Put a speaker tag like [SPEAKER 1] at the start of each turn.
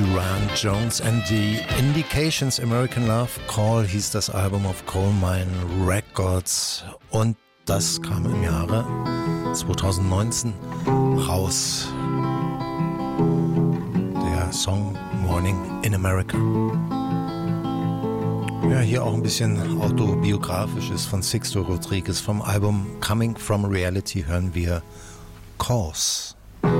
[SPEAKER 1] Durand Jones and the Indications, American Love Call hieß das Album auf Coal Mine Records und das kam im Jahre 2019 raus. Der Song Morning in America. Ja, hier auch ein bisschen autobiografisches von Sixto Rodriguez vom Album Coming from Reality hören wir Cause.